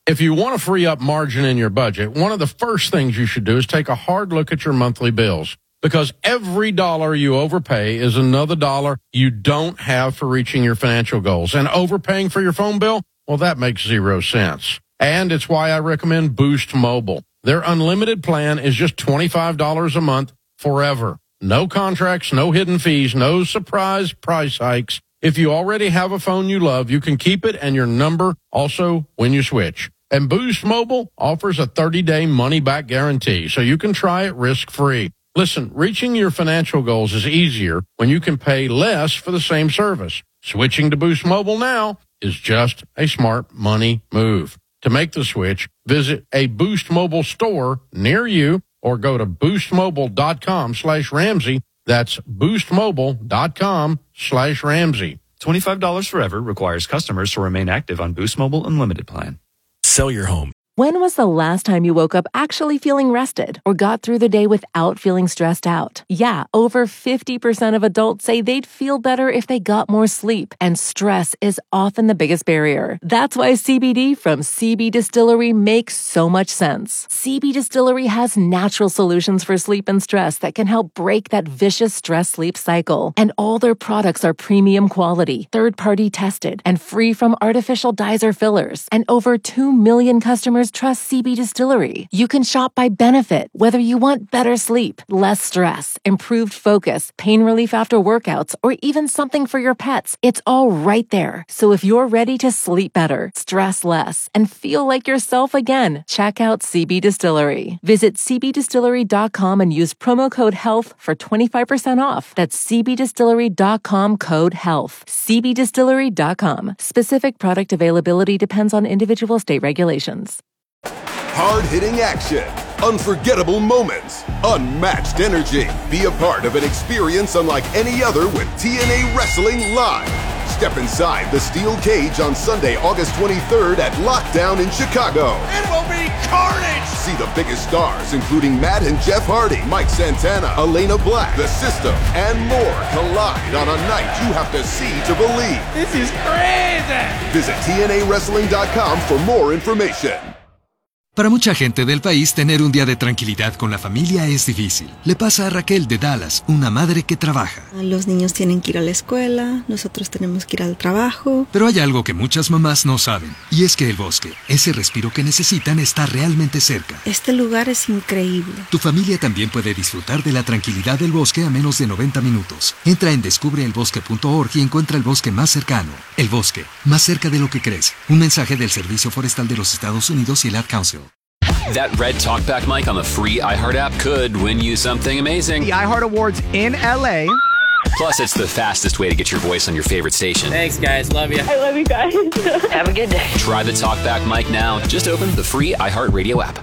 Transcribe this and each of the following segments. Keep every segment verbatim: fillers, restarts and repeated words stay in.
If you want to free up margin in your budget, one of the first things you should do is take a hard look at your monthly bills, because every dollar you overpay is another dollar you don't have for reaching your financial goals. And overpaying for your phone bill, well, that makes zero sense. And it's why I recommend Boost Mobile. Their unlimited plan is just twenty-five dollars a month forever. No contracts, no hidden fees, no surprise price hikes. If you already have a phone you love, you can keep it and your number also when you switch. And Boost Mobile offers a thirty-day money-back guarantee, so you can try it risk-free. Listen, reaching your financial goals is easier when you can pay less for the same service. Switching to Boost Mobile now is just a smart money move. To make the switch, visit a Boost Mobile store near you or go to boostmobile.com slash Ramsey. That's boostmobile.com slash Ramsey. twenty-five dollars forever requires customers to remain active on Boost Mobile Unlimited plan. Sell your home. When was the last time you woke up actually feeling rested or got through the day without feeling stressed out? Yeah, over fifty percent of adults say they'd feel better if they got more sleep, and stress is often the biggest barrier. That's why C B D from C B Distillery makes so much sense. C B Distillery has natural solutions for sleep and stress that can help break that vicious stress-sleep cycle. And all their products are premium quality, third-party tested, and free from artificial dyes or fillers. And over two million customers trust C B Distillery. You can shop by benefit, whether you want better sleep, less stress, improved focus, pain relief after workouts, or even something for your pets. It's all right there. So if you're ready to sleep better, stress less, and feel like yourself again, check out C B Distillery. Visit c b distillery dot com and use promo code HEALTH for twenty-five percent off. That's c b distillery dot com code HEALTH. c b distillery dot com. Specific product availability depends on individual state regulations. Hard-hitting action, unforgettable moments, unmatched energy. Be a part of an experience unlike any other with T N A Wrestling Live. Step inside the steel cage on Sunday, August twenty-third at Lockdown in Chicago. It will be carnage! See the biggest stars, including Matt and Jeff Hardy, Mike Santana, Elena Black, The System, and more collide on a night you have to see to believe. This is crazy! Visit T N A wrestling dot com for more information. Para mucha gente del país, tener un día de tranquilidad con la familia es difícil. Le pasa a Raquel de Dallas, una madre que trabaja. Los niños tienen que ir a la escuela, nosotros tenemos que ir al trabajo. Pero hay algo que muchas mamás no saben, y es que el bosque, ese respiro que necesitan, está realmente cerca. Este lugar es increíble. Tu familia también puede disfrutar de la tranquilidad del bosque a menos de noventa minutos. Entra en descubre el bosque punto org y encuentra el bosque más cercano. El bosque, más cerca de lo que crees. Un mensaje del Servicio Forestal de los Estados Unidos y el Ad Council. That red talkback mic on the free iHeart app could win you something amazing. The iHeart Awards in L A. Plus, it's the fastest way to get your voice on your favorite station. Thanks, guys. Love you. I love you guys. Have a good day. Try the talkback mic now. Just open the free iHeart Radio app.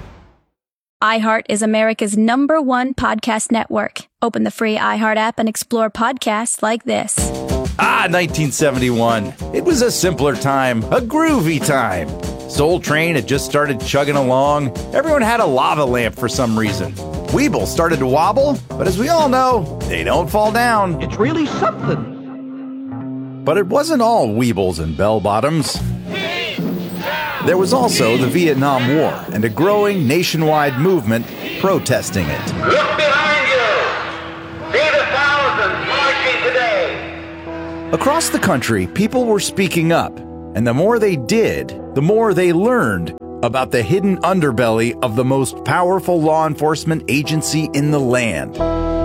iHeart is America's number one podcast network. Open the free iHeart app and explore podcasts like this. Ah, nineteen seventy-one. It was a simpler time, a groovy time. Soul Train had just started chugging along. Everyone had a lava lamp for some reason. Weeble started to wobble, but as we all know, they don't fall down. It's really something. But it wasn't all Weebles and bell-bottoms. There was also the Vietnam War and a growing nationwide movement protesting it. Look behind you! See the thousands marching today! Across the country, people were speaking up, and the more they did, the more they learned about the hidden underbelly of the most powerful law enforcement agency in the land.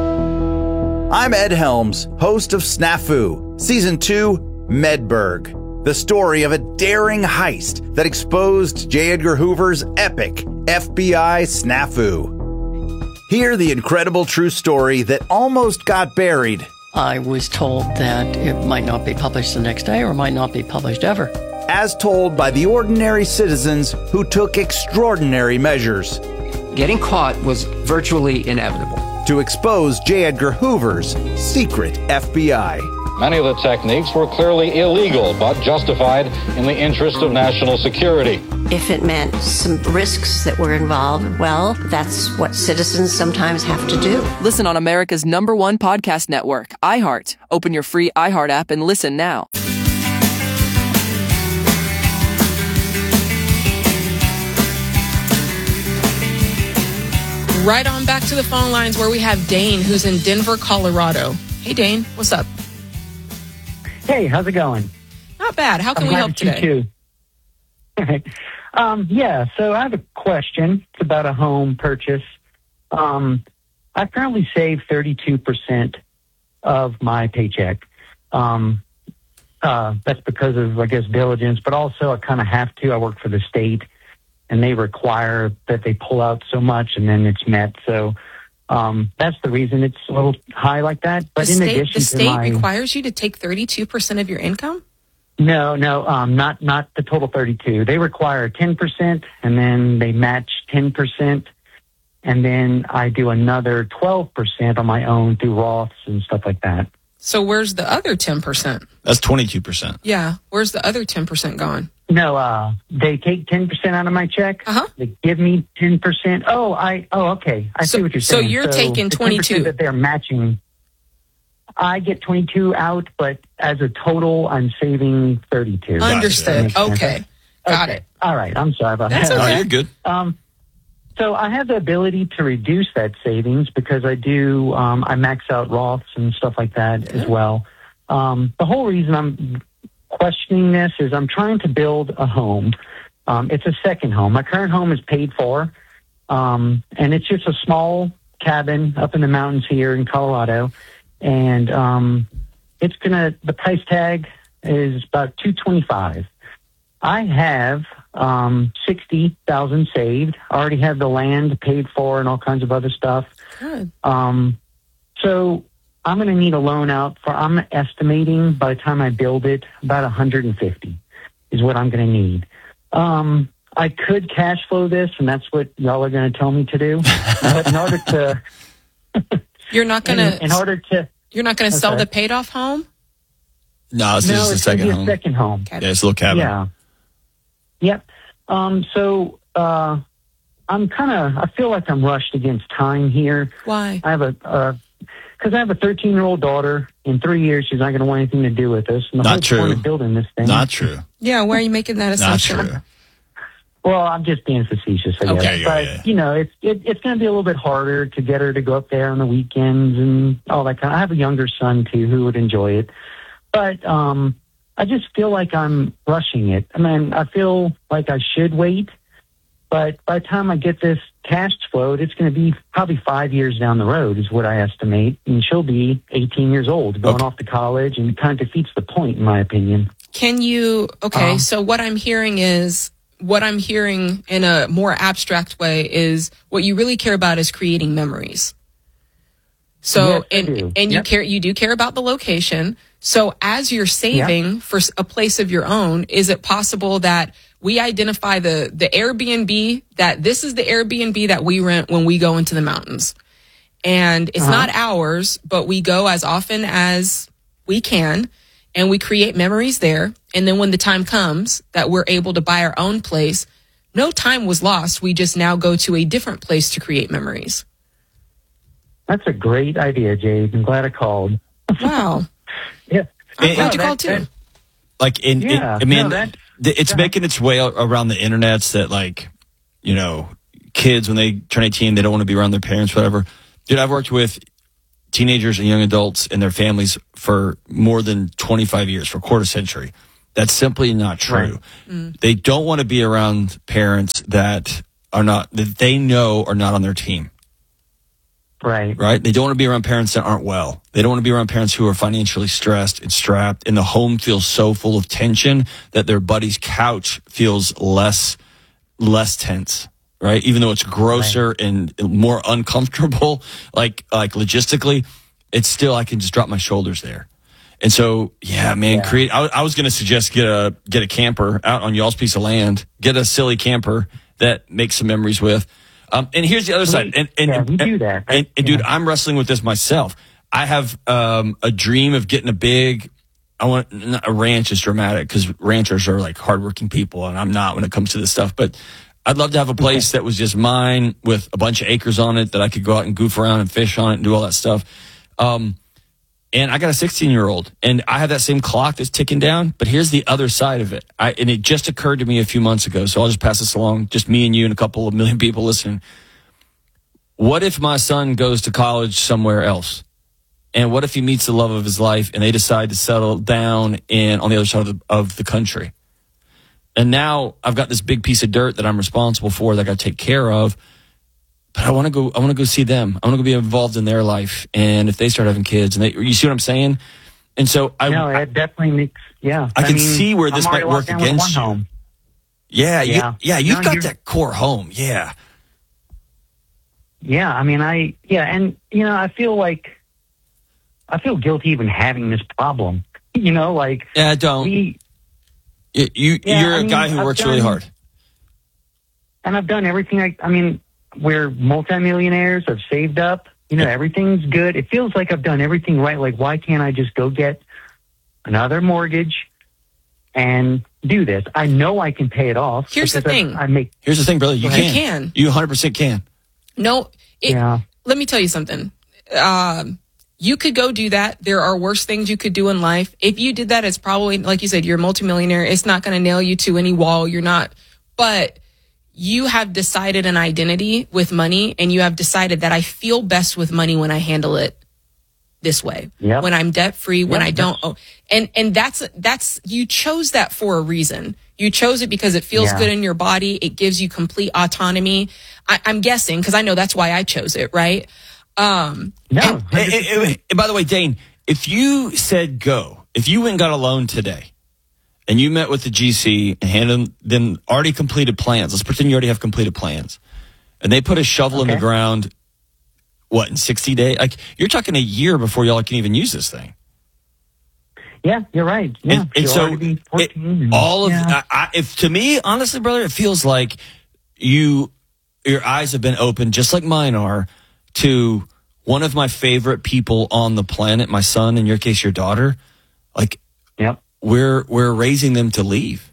I'm Ed Helms, host of Snafu, Season two, Medberg, the story of a daring heist that exposed J. Edgar Hoover's epic F B I snafu. Hear the incredible true story that almost got buried. I was told that it might not be published the next day or might not be published ever. As told by the ordinary citizens who took extraordinary measures. Getting caught was virtually inevitable. To expose J. Edgar Hoover's secret F B I. Many of the techniques were clearly illegal, but justified in the interest of national security. If it meant some risks that were involved, well, that's what citizens sometimes have to do. Listen on America's number one podcast network, iHeart. Open your free iHeart app and listen now. right on back to the phone lines where we have Dane, who's in Denver, Colorado. Hey, Dane, what's up? Hey, how's it going? Not bad. How can I'm we glad help to see today? you too. um, yeah, so I have a question. It's about a home purchase. Um, I currently save thirty-two percent of my paycheck. Um, uh, that's because of, I guess, diligence, but also I kind of have to. I work for the state, and they require that they pull out so much, and then it's met. So um, that's the reason it's a little high like that. But the in state, addition the state to my, requires you to take thirty-two percent of your income? No, no, um, not not the total thirty-two. They require ten percent, and then they match ten percent, and then I do another twelve percent on my own through Roths and stuff like that. So where's the other ten percent? That's twenty-two percent. Yeah. Where's the other ten percent gone? No, uh, they take ten percent out of my check. Uh-huh. They give me ten percent. Oh, I, oh, okay. I So- see what you're so saying. you're taking the ten twenty-two. percent that they're matching. I get twenty-two out, but as a total, I'm saving thirty-two. Understood. That makes sense. Okay. Got Okay. it. All right. I'm sorry about That's that. okay. Oh, you're good. Um, so I have the ability to reduce that savings because I do, um, I max out Roths and stuff like that as well. Um, the whole reason I'm questioning this is I'm trying to build a home. Um, it's a second home. My current home is paid for, um, and it's just a small cabin up in the mountains here in Colorado. And um, it's gonna. The price tag is about two twenty-five. I have um, sixty thousand saved. I already have the land paid for and all kinds of other stuff. Good. Um, so I'm going to need a loan out for. I'm estimating by the time I build it about one hundred fifty is what I'm going to need. Um, I could cash flow this, and that's what y'all are going to tell me to do. But in order to You're not going in, to. in order to You're not going to I'm sell sorry. the paid off home? No, this no, is the it's gonna second be a home. second home. Yeah, it's a little cabin. Yeah. Yep. Um, so uh, I'm kind of, I feel like I'm rushed against time here. Why? I have a, because I have a thirteen-year-old daughter. In three years, she's not going to want anything to do with this. And the Not whole true. point of building this thing. Not true. Yeah, why are you making that Not assumption? true. Well, I'm just being facetious, I guess. Okay, yeah, but, yeah. you know, it's it, it's going to be a little bit harder to get her to go up there on the weekends and all that kind of. I have a younger son, too, who would enjoy it. But um, I just feel like I'm rushing it. I mean, I feel like I should wait. But by the time I get this cash flowed, it's going to be probably five years down the road is what I estimate. And she'll be eighteen years old, going Okay. off to college, and it kind of defeats the point, in my opinion. Can you, okay, Um, so what I'm hearing is, what I'm hearing in a more abstract way is what you really care about is creating memories. So, Yes, I and, do. and you Yep. care, you do care about the location. So as you're saving for s- a place of your own, is it possible that we identify the, the Airbnb, that this is the Airbnb that we rent when we go into the mountains? And it's Uh-huh. not ours, but we go as often as we can, and we create memories there. And then when the time comes that we're able to buy our own place, no time was lost. We just now go to a different place to create memories. That's a great idea, Jade. I'm glad I called. Wow. Yeah. I'm glad And- you that- called too. that- Like, in, in- Yeah, I mean, no, that- th- it's that- making its way a- around the internets that, like, you know, kids, when they turn eighteen, they don't want to be around their parents, whatever. Dude, I've worked with teenagers and young adults and their families for more than twenty-five years, for a quarter century. That's simply not true. They don't want to be around parents that are not, that they know are not on their team. Right. Right? They don't want to be around parents that aren't well. They don't want to be around parents who are financially stressed and strapped, and the home feels so full of tension that their buddy's couch feels less less tense, right? Even though it's grosser and more uncomfortable, like like logistically, it's still, I can just drop my shoulders there. And so, yeah, man, Yeah. create. I, I was going to suggest get a get a camper out on y'all's piece of land. Get a silly camper that makes some memories with. Um, and here's the other side. And, and, Yeah, we do that. And, and dude, I'm wrestling with this myself. I have um, a dream of getting a big. I want not, a ranch is dramatic because ranchers are like hardworking people, and I'm not when it comes to this stuff. But I'd love to have a place that was just mine with a bunch of acres on it that I could go out and goof around and fish on it and do all that stuff. Um, and I got a sixteen year old, and I have that same clock that's ticking down. But here's the other side of it. I, and it just occurred to me a few months ago. So I'll just pass this along, just me and you and a couple of million people listening. what if my son goes to college somewhere else? And what if he meets the love of his life and they decide to settle down in on the other side of the, of the country? And now I've got this big piece of dirt that I'm responsible for that I got to take care of. But I want to go. I want to go see them. I want to go be involved in their life. And if they start having kids, and they, you see what I'm saying? And so I, no, it definitely makes. Yeah, I, I can mean, see where this I'm might work against you. Home. Yeah, yeah, you, yeah. You've no, got you're, that core home. Yeah, yeah. I mean, I yeah, and you know, I feel like I feel guilty even having this problem. You know, like yeah, don't. We, you, you yeah, you're I a mean, guy who I've works done, really hard, and I've done everything. I, I mean, we're multimillionaires. I've saved up. You know, everything's good. It feels like I've done everything right. Like, why can't I just go get another mortgage and do this? I know I can pay it off. Here's the thing. I, I make. Here's the thing, brother. You can. You can. You one hundred percent can. No. It, yeah. Let me tell you something. Um, you could go do that. There are worse things you could do in life. If you did that, it's probably, like you said, you're a multimillionaire. It's not going to nail you to any wall. You're not. But you have decided an identity with money, and you have decided that I feel best with money when I handle it this way. Yep. When I'm debt free, when yep. I don't owe. And, and that's, that's, you chose that for a reason. You chose it because it feels yeah. good in your body. It gives you complete autonomy. I, I'm guessing, because I know that's why I chose it, right? Um, no. And, and, and, and by the way, Dane, if you said go, if you went and got a loan today, and you met with the G C and handed them already completed plans. Let's pretend you already have completed plans. And they put a shovel okay. in the ground, what, in sixty days? Like, you're talking a year before y'all can even use this thing. Yeah, you're right. Yeah, and, and so it, and, all of, yeah. I, I, if to me, honestly, brother, it feels like you, your eyes have been opened, just like mine are, to one of my favorite people on the planet, my son, in your case, your daughter. Like, yep. We're we're raising them to leave.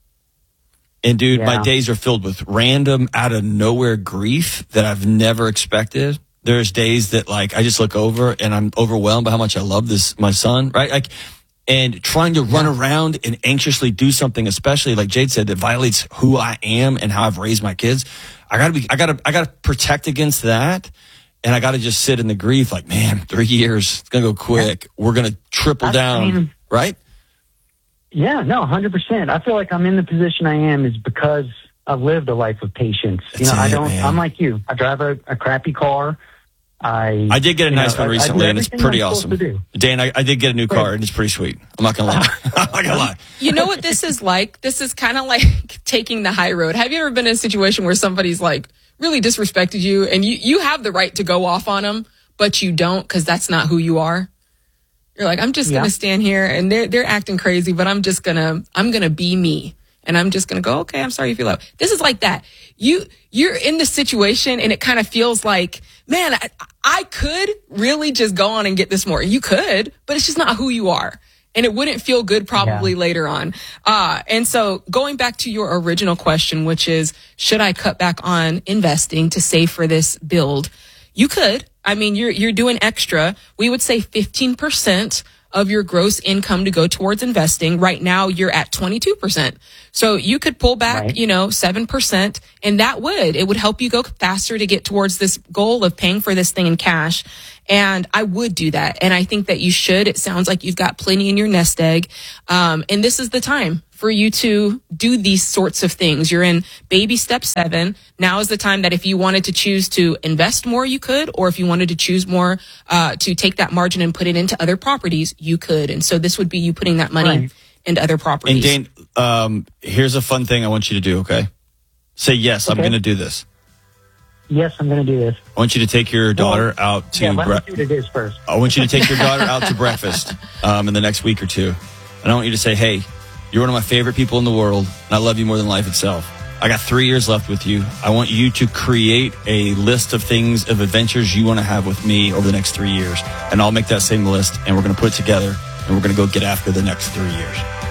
And dude, yeah. my days are filled with random, out of nowhere grief that I've never expected. There's days that like I just look over and I'm overwhelmed by how much I love this my son, right? Like, and trying to run yeah. around and anxiously do something, especially like Jade said, that violates who I am and how I've raised my kids. I gotta be, I gotta, I gotta protect against that. And I gotta just sit in the grief, like, man, three years, it's gonna go quick. Yeah. We're gonna triple I down, mean, right? Yeah, no, one hundred percent. I feel like I'm in the position I am is because I've lived a life of patience. That's you know, it, I don't, man. I'm like you. I drive a, a crappy car. I I did get a nice know, one I, recently, I and it's pretty awesome. Dan, I, I did get a new car, and it's pretty sweet. I'm not gonna lie. I'm not gonna lie. You know what this is like? This is kind of like taking the high road. Have you ever been in a situation where somebody's like really disrespected you, and you you have the right to go off on them, but you don't because that's not who you are? You're like, I'm just yeah. gonna stand here, and they're they're acting crazy, but I'm just gonna I'm gonna be me. And I'm just going to go, okay, I'm sorry you feel that. This is like that. You, you're in the situation and it kind of feels like, man, I, I could really just go on and get this more. You could, but it's just not who you are. And it wouldn't feel good probably yeah. later on. Uh, and so going back to your original question, which is, should I cut back on investing to save for this build? You could. I mean, you're, you're doing extra. We would say fifteen percent of your gross income to go towards investing. Right now, you're at twenty-two percent. So you could pull back, right. you know, seven percent, and that would, it would help you go faster to get towards this goal of paying for this thing in cash. And I would do that. And I think that you should. It sounds like you've got plenty in your nest egg. Um, and this is the time for you to do these sorts of things. You're in baby step seven. Now is the time that if you wanted to choose to invest more, you could, or if you wanted to choose more, uh, to take that margin and put it into other properties, you could. And so this would be you putting that money right. into other properties. And Dane, um, here's a fun thing I want you to do. Okay. Say, yes, okay. I'm going to do this. Yes, I'm going to do this. I want you to take your daughter well, out to. Yeah, let bre- me see what it is first. I want you to take your daughter out to breakfast um, in the next week or two, and I want you to say, "Hey, you're one of my favorite people in the world, and I love you more than life itself. I got three years left with you. I want you to create a list of things, of adventures you want to have with me over the next three years, and I'll make that same list, and we're going to put it together, and we're going to go get after the next three years."